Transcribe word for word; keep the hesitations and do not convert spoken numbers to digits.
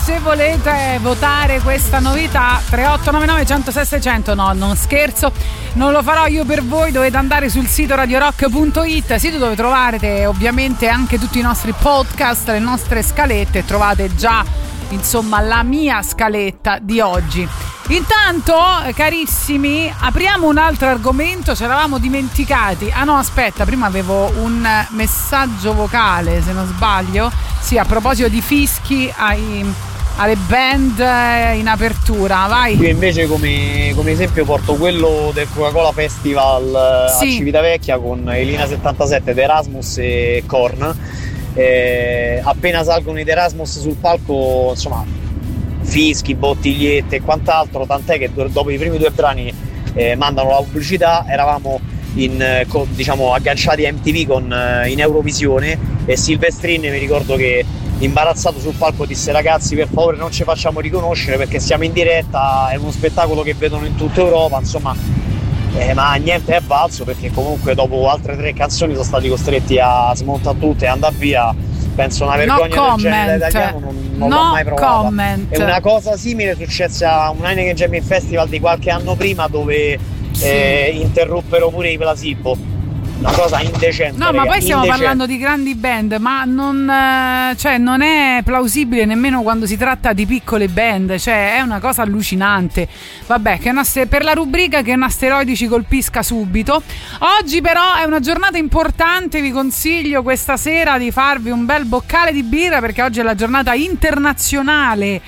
se volete votare questa novità, tre otto nove nove uno zero sei sei zero zero. No, non scherzo, non lo farò io per voi, dovete andare sul sito radio rock punto it, sito dove trovate ovviamente anche tutti i nostri podcast, le nostre scalette, trovate già insomma la mia scaletta di oggi. Intanto, carissimi, apriamo un altro argomento, ci eravamo dimenticati. Ah no, aspetta, prima avevo un messaggio vocale, se non sbaglio. Sì, a proposito di fischi ai, alle band in apertura, vai. Io invece come, come esempio porto quello del Coca-Cola Festival sì. a Civitavecchia con Elina settantasette ed Erasmus e Korn. Eh, appena salgono i Erasmus sul palco, insomma, fischi, bottigliette e quant'altro, tant'è che dopo i primi due brani eh, mandano la pubblicità. Eravamo in, con, diciamo agganciati a M T V con, eh, in Eurovisione, e Silvestrin mi ricordo che imbarazzato sul palco disse: ragazzi, per favore non ci facciamo riconoscere perché siamo in diretta, è uno spettacolo che vedono in tutta Europa, insomma. Eh, ma niente è valso, perché comunque dopo altre tre canzoni sono stati costretti a smontare tutte e andare via. Penso una vergogna no del genere da italiano non, non no l'ho mai provata. Comment. E una cosa simile successe a un Heineken Jamming Festival di qualche anno prima, dove sì. eh, interruppero pure i placebo. Una cosa indecente. No, raga, ma poi stiamo indecente. parlando di grandi band, ma non, cioè, non è plausibile nemmeno quando si tratta di piccole band, cioè è una cosa allucinante. Vabbè, che un aster- per la rubrica che un asteroide ci colpisca subito. Oggi però è una giornata importante, vi consiglio questa sera di farvi un bel boccale di birra, perché oggi è la giornata internazionale